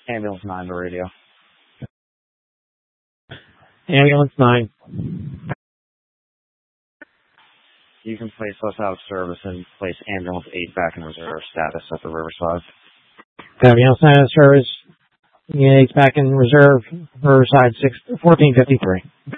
Ambulance 9 to radio. Ambulance 9. You can place us out of service and place Ambulance 8 back in reserve status at the Riverside. Ambulance 9 out of service. Unit 8's back in reserve. Riverside 1453.